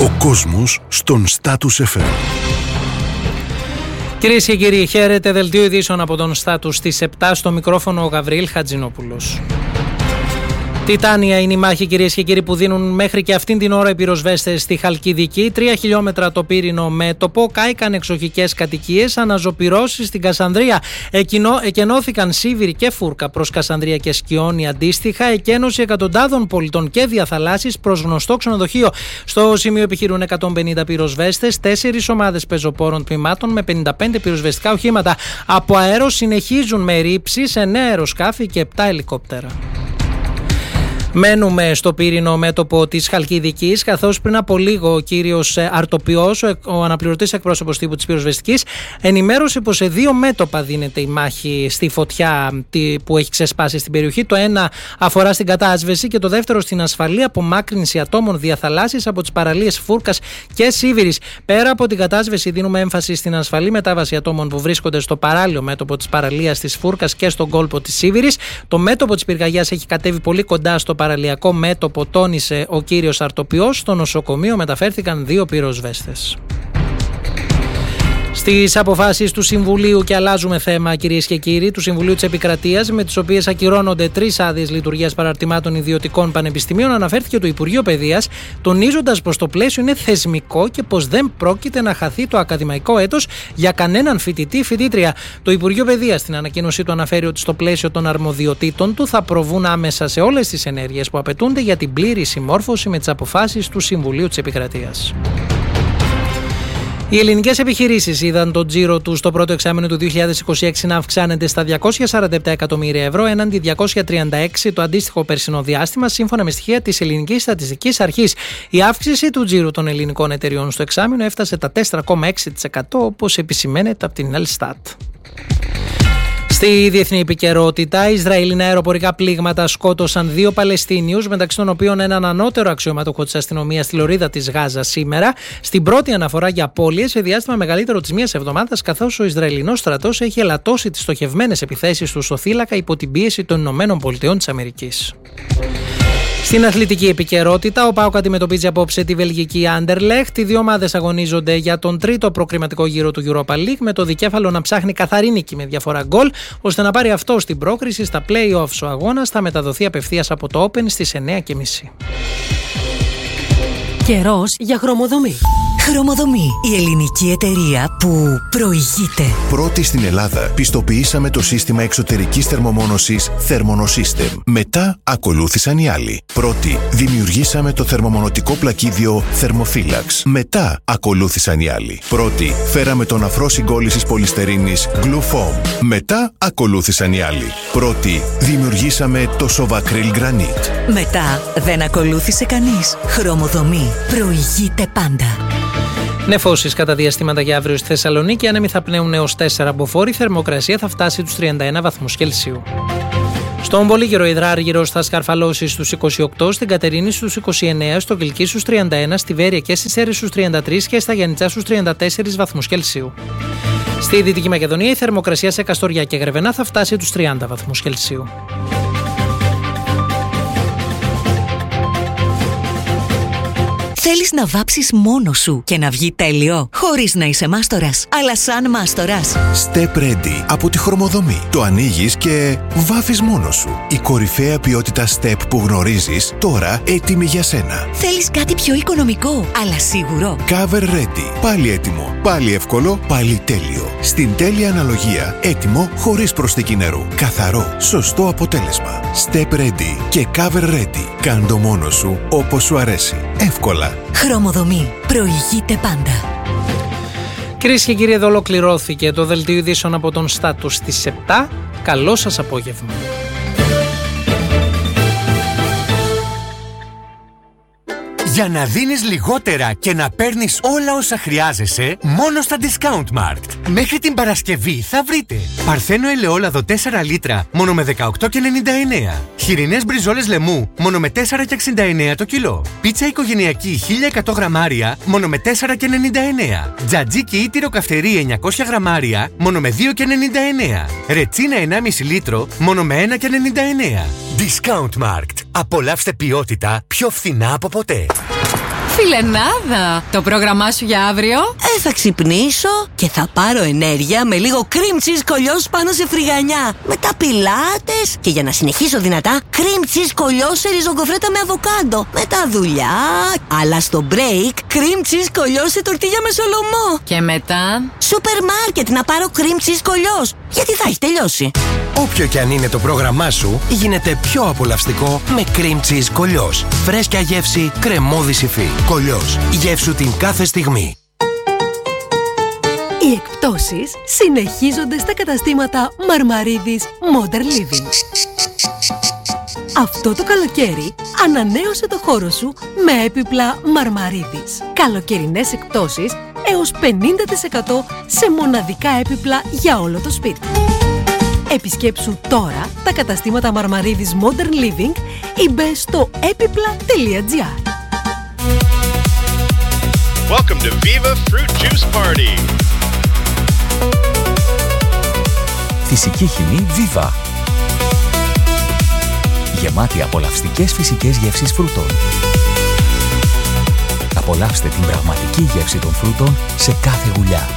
Ο κόσμος στον Status FM. Κυρίες και κύριοι, χαίρετε. Δελτίο ειδήσεων από τον Status στις 7, στο μικρόφωνο ο Γαβριήλ Χατζηνόπουλος. Τιτάνια είναι η μάχη, κυρίες και κύριοι, που δίνουν μέχρι και αυτήν την ώρα οι πυροσβέστες στη Χαλκιδική. 3 χιλιόμετρα το πύρινο μέτωπο, κάηκαν εξοχικές κατοικίες, αναζωπυρώσεις στην Κασανδρία. Εκενώθηκαν Σίβηρη και Φούρκα προς Κασανδρία και Σκιόνι αντίστοιχα. Εκένωση εκατοντάδων πολιτών και διαθαλάσσης προς γνωστό ξενοδοχείο. Στο σημείο επιχειρούν 150 πυροσβέστες, 4 ομάδες πεζοπόρων τμήματων με 55 πυροσβεστικά οχήματα. Από αέρο συνεχίζουν με ρήψεις 9 αεροσκάφη και 7 ελικόπτερα. Μένουμε στο πύρινο μέτωπο της Χαλκιδικής, καθώς πριν από λίγο ο κύριος Αρτοπιός, ο αναπληρωτής εκπρόσωπος τύπου της πυροσβεστικής, ενημέρωσε πως σε 2 μέτωπα δίνεται η μάχη στη φωτιά που έχει ξεσπάσει στην περιοχή. Το ένα αφορά στην κατάσβεση και το δεύτερο στην ασφαλή απομάκρυνση ατόμων διαθαλάσσης από τις παραλίες Φούρκας και Σίβηρης. Πέρα από την κατάσβεση, δίνουμε έμφαση στην ασφαλή μετάβαση ατόμων που βρίσκονται στο παράλιο μέτωπο της παραλίας της Φούρκας και στον κόλπο της Σίβηρης. Το μέτωπο της πυρκαγιάς έχει κατέβει πολύ κοντά στο παραλιακό μέτωπο, τόνισε ο κύριος Αρτοπιός. Στο νοσοκομείο μεταφέρθηκαν 2 πυροσβέστες. Στις αποφάσεις του Συμβουλίου, και αλλάζουμε θέμα, κυρίες και κύριοι, του Συμβουλίου της Επικρατείας, με τις οποίες ακυρώνονται 3 άδειες λειτουργίας παραρτημάτων ιδιωτικών πανεπιστημίων, αναφέρθηκε το Υπουργείο Παιδείας, τονίζοντας πως το πλαίσιο είναι θεσμικό και πως δεν πρόκειται να χαθεί το ακαδημαϊκό έτος για κανέναν φοιτητή ή φοιτήτρια. Το Υπουργείο Παιδείας στην ανακοίνωσή του αναφέρει ότι στο πλαίσιο των αρμοδιοτήτων του θα προβούν άμεσα σε όλες τις ενέργειες που απαιτούνται για την πλήρη συμμόρφωση με τις αποφάσεις του Συμβουλίου της Επικρατείας. Οι ελληνικές επιχειρήσεις είδαν τον τζίρο τους στο πρώτο εξάμηνο του 2026 να αυξάνεται στα 247 εκατομμύρια ευρώ έναντι 236 το αντίστοιχο περσινό διάστημα, σύμφωνα με στοιχεία της Ελληνικής Στατιστικής Αρχής. Η αύξηση του τζίρου των ελληνικών εταιριών στο εξάμηνο έφτασε τα 4,6%, όπως επισημαίνεται από την Ελστάτ. Στη διεθνή επικαιρότητα, Ισραηλινά αεροπορικά πλήγματα σκότωσαν 2 Παλαιστίνιους, μεταξύ των οποίων έναν ανώτερο αξιωματούχο της αστυνομίας στη λωρίδα της Γάζας σήμερα, στην πρώτη αναφορά για απώλειες σε διάστημα μεγαλύτερο της μίας εβδομάδας, καθώς ο Ισραηλινός στρατός έχει ελαττώσει τις στοχευμένες επιθέσεις του στο θύλακα υπό την πίεση των ΗΠΑ. Στην αθλητική επικαιρότητα, ο ΠΑΟΚ αντιμετωπίζει απόψε τη βελγική Άντερλεχτ. Οι 2 ομάδες αγωνίζονται για τον 3ο προκριματικό γύρο του Europa League, με το δικέφαλο να ψάχνει καθαρή νίκη με διαφορά γκολ, ώστε να πάρει αυτό στην πρόκριση στα play-offs. Ο αγώνας θα μεταδοθεί απευθείας από το Open στις 9:30. Καιρός για χρωμοδομή. Χρωμοδομή, η ελληνική εταιρεία που προηγείται. Πρώτη στην Ελλάδα πιστοποιήσαμε το σύστημα εξωτερικής θερμομόνωσης Thermonosystem. Μετά ακολούθησαν οι άλλοι. Πρώτη δημιουργήσαμε το θερμομονωτικό πλακίδιο Thermophilax. Μετά ακολούθησαν οι άλλοι. Πρώτη φέραμε τον αφρό συγκόλλησης πολυστερίνης Glufoam. Μετά ακολούθησαν οι άλλοι. Πρώτη δημιουργήσαμε το Sovacryl Granite. Μετά δεν ακολούθησε κανείς. Χρωμοδομή προηγείται πάντα. Νεφώσεις κατά διαστήματα για αύριο στη Θεσσαλονίκη. Άνεμοι θα πνέουν έως 4 μποφόρ. Η θερμοκρασία θα φτάσει τους 31 βαθμούς Κελσίου. Στον Πολύγυρο υδράργυρος θα σκαρφαλώσει στους 28, στην Κατερίνη στους 29, στο Κιλκί στους 31, στη Βέρεια και στις Σέρρες στους 33 και στα Γιαννιτσά στους 34 βαθμούς Κελσίου. Στη Δυτική Μακεδονία η θερμοκρασία σε Καστοριά και Γρεβενά θα φτάσει τους 30 βαθμούς Κελσίου. Θέλεις να βάψεις μόνος σου και να βγει τέλειο, χωρίς να είσαι μάστορας, αλλά σαν μάστορας. Step Ready από τη Χρωμοδομή. Το ανοίγεις και βάφεις μόνος σου. Η κορυφαία ποιότητα Step που γνωρίζεις, τώρα έτοιμη για σένα. Θέλεις κάτι πιο οικονομικό, αλλά σίγουρο. Cover Ready. Πάλι έτοιμο. Πάλι εύκολο. Πάλι τέλειο. Στην τέλεια αναλογία. Έτοιμο χωρίς προσθήκη νερού. Καθαρό. Σωστό αποτέλεσμα. Step Ready και Cover Ready. Κάν' το μόνος σου όπως σου αρέσει. Εύκολα. Χρωμοδομή. Προηγείται πάντα. Κυρίες και κύριοι, εδώ ολοκληρώθηκε το δελτίο ειδήσεων από τον Status στις 7. Καλό σας απόγευμα. Για να δίνεις λιγότερα και να παίρνεις όλα όσα χρειάζεσαι, μόνο στα Discount Markt. Μέχρι την Παρασκευή θα βρείτε παρθένο ελαιόλαδο 4 λίτρα, μόνο με 18,99. Χοιρινές μπριζόλες λεμού, μόνο με 4,69 το κιλό. Πίτσα οικογενειακή 1100 γραμμάρια, μόνο με 4,99. Τζατζίκι ή τυροκαυτερή 900 γραμμάρια, μόνο με 2,99. Ρετσίνα 1,5 λίτρο, μόνο με 1,99. Discount Markt. Απολαύστε ποιότητα πιο φθηνά από ποτέ. Φιλενάδα! Το πρόγραμμά σου για αύριο? Θα ξυπνήσω και θα πάρω ενέργεια με λίγο cream cheese κολλιός πάνω σε φρυγανιά. Μετά πιλάτες και για να συνεχίσω δυνατά, cream cheese κολλιός σε ριζογκοφρέτα με αβοκάντο. Μετά δουλειά, αλλά στο break, cream cheese κολλιός σε τορτίγια με σολομό. Και μετά? Σούπερ μάρκετ να πάρω cream cheese κολλιός, γιατί θα έχει τελειώσει. Όποιο κι αν είναι το πρόγραμμά σου, γίνεται πιο απολαυστικό με cream cheese κολλιός. Φρέσκια γεύση, κρεμώδη υφή. Κολλιός. Γεύσου την κάθε στιγμή. Οι εκπτώσεις συνεχίζονται στα καταστήματα Μαρμαρίδης Modern Living. Αυτό το καλοκαίρι ανανέωσε το χώρο σου με έπιπλα Μαρμαρίδης. Καλοκαιρινές εκπτώσεις έως 50% σε μοναδικά έπιπλα για όλο το σπίτι. Επισκέψου τώρα τα καταστήματα Μαρμαρίδης Modern Living ή μπες στο epipla.gr. Welcome to Viva Fruit Juice Party. Φυσική χυμή Viva. Γεμάτη απολαυστικές φυσικές γεύσεις φρούτων. Απολαύστε την πραγματική γεύση των φρούτων σε κάθε γουλιά.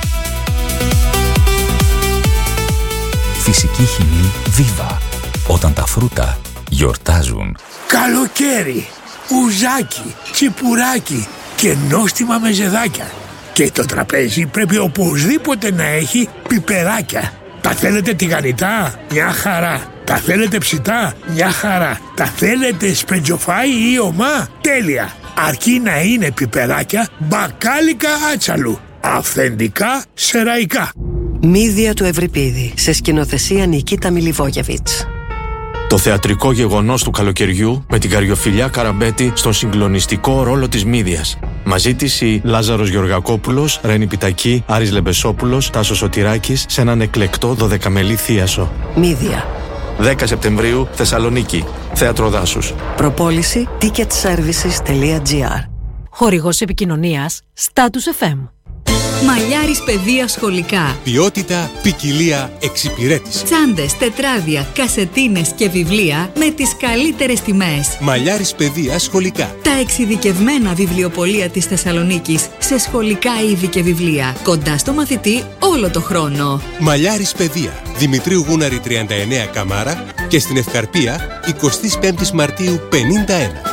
Φυσική χυμή Viva. Όταν τα φρούτα γιορτάζουν. Καλοκαίρι, ουζάκι, τσιπουράκι και νόστιμα μεζεδάκια. Και το τραπέζι πρέπει οπωσδήποτε να έχει πιπεράκια. Τα θέλετε τηγανιτά? Μια χαρά. Τα θέλετε ψητά? Μια χαρά. Τα θέλετε σπεντζοφάι ή ομά? Τέλεια. Αρκεί να είναι πιπεράκια μπακάλικα άτσαλου. Αυθεντικά σεραϊκά. Μύδια του Ευρυπίδη, σε σκηνοθεσία Νικίτα Μιλιβόγεβιτς. Το θεατρικό γεγονός του καλοκαιριού με την Καριοφιλιά Καραμπέτη στον συγκλονιστικό ρόλο της Μύδιας. Μαζί της η Λάζαρος Γεωργακόπουλος, Ρένη Πιτακή, Άρης Λεμπεσόπουλος, Τάσος Σωτηράκης σε έναν εκλεκτό 12μελή θίασο. Μύδια. 10 Σεπτεμβρίου, Θεσσαλονίκη. Θέατρο Δάσους. Προπόληση ticketservices.gr. Χορηγός επικοινωνίας Status FM. Μαλλιάρης παιδεία σχολικά. Ποιότητα, ποικιλία, εξυπηρέτηση. Τσάντες, τετράδια, κασετίνες και βιβλία με τις καλύτερες τιμές. Μαλλιάρης παιδεία σχολικά. Τα εξειδικευμένα βιβλιοπωλεία της Θεσσαλονίκης σε σχολικά είδη και βιβλία. Κοντά στο μαθητή όλο το χρόνο. Μαλλιάρης παιδεία. Δημητρίου Γούναρη 39 Καμάρα και στην Ευκαρπία 25 Μαρτίου 51.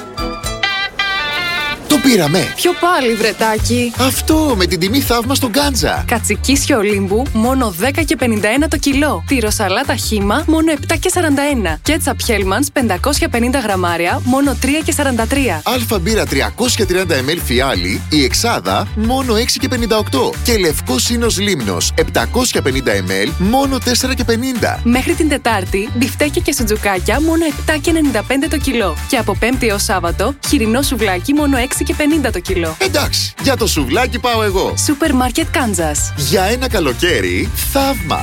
Το πήραμε! Ποιο πάλι, βρετάκι? Αυτό, με την τιμή θαύμα στον Γκάντζα. Κατσικίσιο Ολύμπου, μόνο 10 και 51 το κιλό. Τυροσαλάτα Χήμα, μόνο 7 και 41. Κέτσαπ Χέλμανς, 550 γραμμάρια, μόνο 3 και 43. Αλφα μπύρα 330 ml φιάλι, η Εξάδα, μόνο 6 και 58. Και λευκό Σίνος Λίμνος, 750 ml, μόνο 4 και 50. Μέχρι την Τετάρτη, μπιφτέκια και σουτζουκάκια, μόνο 7 και 95 το κιλό. Και από Πέμπτη έως Σάββατο, χοιρινό σουβλάκι, μόνο 6 και 50 το κιλό. Εντάξει, για το σουβλάκι πάω εγώ. Σούπερ Μάρκετ Κάνζας. Για ένα καλοκαίρι, θαύμα.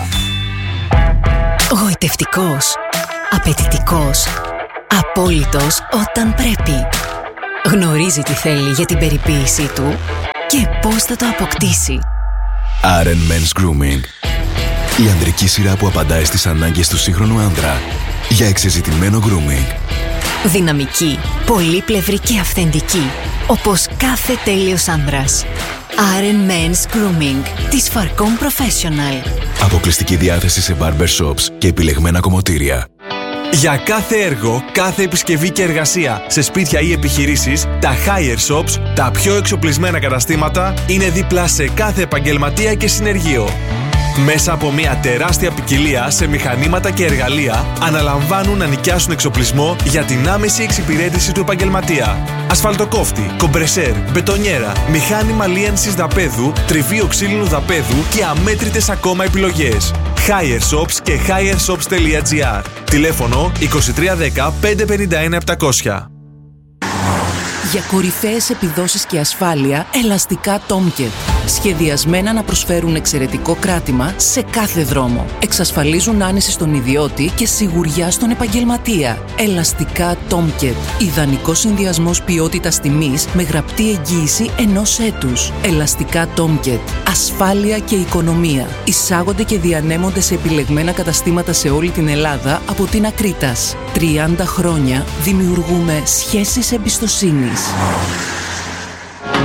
Γοητευτικός, απαιτητικός, απόλυτος όταν πρέπει. Γνωρίζει τι θέλει για την περιποίησή του και πώς θα το αποκτήσει. Aren Men's Grooming. Η ανδρική σειρά που απαντάει στις ανάγκες του σύγχρονου άντρα για εξεζητημένο grooming. Δυναμική, πολύπλευρη και αυθεντική, όπως κάθε τέλειος άνδρας. Aren Men's Grooming της Farcom Professional. Αποκλειστική διάθεση σε barber shops και επιλεγμένα κομμωτήρια. Για κάθε έργο, κάθε επισκευή και εργασία σε σπίτια ή επιχειρήσεις, τα Hire Shops, τα πιο εξοπλισμένα καταστήματα, είναι δίπλα σε κάθε επαγγελματία και συνεργείο. Μέσα από μια τεράστια ποικιλία σε μηχανήματα και εργαλεία, αναλαμβάνουν να νοικιάσουν εξοπλισμό για την άμεση εξυπηρέτηση του επαγγελματία. Ασφαλτοκόφτη, κομπρεσέρ, μπετονιέρα, μηχάνημα λίανσης δαπέδου, τριβείο ξύλινου δαπέδου και αμέτρητες ακόμα επιλογές. Hire Shops και hireshops.gr. Τηλέφωνο 2310 551 700. Για κορυφαίες επιδόσεις και ασφάλεια, ελαστικά Tomcat. Σχεδιασμένα να προσφέρουν εξαιρετικό κράτημα σε κάθε δρόμο. Εξασφαλίζουν άνεση στον ιδιώτη και σιγουριά στον επαγγελματία. Ελαστικά Tomcat. Ιδανικός συνδυασμός ποιότητας τιμής με γραπτή εγγύηση 1 έτους. Ελαστικά Tomcat. Ασφάλεια και οικονομία. Εισάγονται και διανέμονται σε επιλεγμένα καταστήματα σε όλη την Ελλάδα από την Ακρίτας. 30 χρόνια δημιουργούμε σχέσεις εμπιστοσύνης.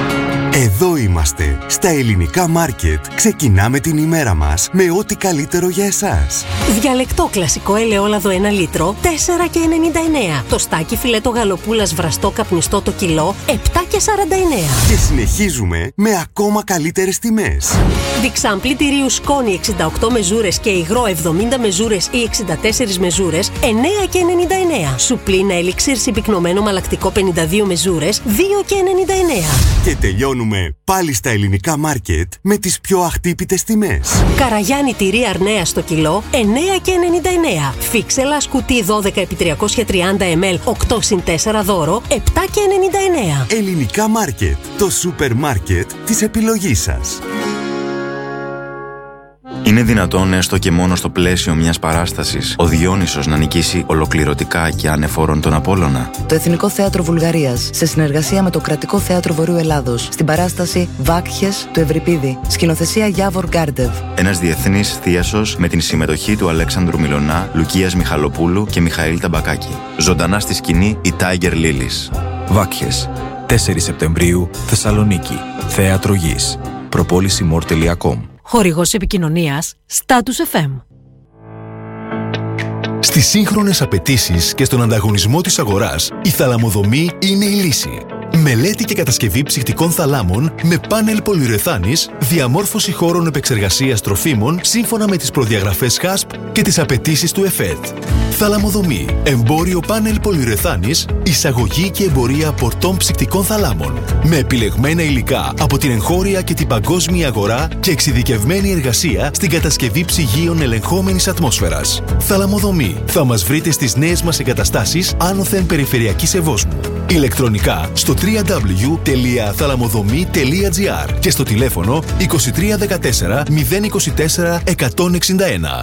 Εδώ είμαστε, στα ελληνικά μάρκετ. Ξεκινάμε την ημέρα μας με ό,τι καλύτερο για εσάς. Διαλεκτό κλασικό ελαιόλαδο 1 λίτρο, 4,99. Το στάκι φιλέτο γαλοπούλας βραστό καπνιστό το κιλό, 7,49. Και συνεχίζουμε με ακόμα καλύτερες τιμές. Διξάμπλι τυρίου σκόνη 68 μεζούρες και υγρό 70 μεζούρες ή 64 μεζούρες, 9,99. Σουπλίνα ελιξίρ συμπυκνωμένο μαλακτικό 52 μεζούρες, 2,99. Και τελειώνουμε πάλι στα ελληνικά μάρκετ με τις πιο αχτύπητες τιμές. Καραγιάννη τυρί αρνέα στο κιλό, 9,99. Φίξελα σκουτί 12x330 ml 8x4 δώρο, 7,99. Ελληνικά μάρκετ, το σούπερ μάρκετ της επιλογής σας. Είναι δυνατόν έστω και μόνο στο πλαίσιο μιας παράστασης ο Διόνυσος να νικήσει ολοκληρωτικά και ανεφόρον τον Απόλλωνα? Το Εθνικό Θέατρο Βουλγαρίας, σε συνεργασία με το Κρατικό Θέατρο Βορείου Ελλάδος, στην παράσταση Βάκχες του Ευρυπίδη, σκηνοθεσία Γιάβορ Γκάρντεβ. Ένας διεθνής θίασος με την συμμετοχή του Αλέξανδρου Μιλωνά, Λουκίας Μιχαλοπούλου και Μιχαήλ Ταμπακάκη. Ζωντανά στη σκηνή η Tiger Lilies. Βάκχες, 4 Σεπτεμβρίου, Θεσσαλονίκη. Θέατρο Γης. Προπόληση.mor.com. Χορηγός επικοινωνίας Status FM. Στις σύγχρονες απαιτήσεις και στον ανταγωνισμό της αγοράς, η θαλαμοδομή είναι η λύση. Μελέτη και κατασκευή ψυχτικών θαλάμων με πάνελ πολυουρεθάνης, διαμόρφωση χώρων επεξεργασίας τροφίμων σύμφωνα με τις προδιαγραφές HASP και τις απαιτήσεις του ΕΦΕΤ. Θαλαμοδομή, εμπόριο πάνελ πολυουρεθάνης, εισαγωγή και εμπορία πορτών ψυχτικών θαλάμων. Με επιλεγμένα υλικά από την εγχώρια και την παγκόσμια αγορά και εξειδικευμένη εργασία στην κατασκευή ψυγείων ελεγχόμενης ατμόσφαιρας. Θαλαμοδομή. Θα μας βρείτε στις νέες μας εγκαταστάσεις άνωθεν περιφερειακής Ευόσμου. Ηλεκτρονικά στο www.thalamodhomi.gr και στο τηλέφωνο 2314 024 161.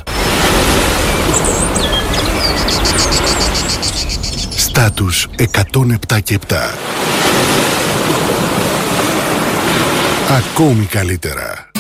Στάτους 107 και 7. Ακόμη καλύτερα.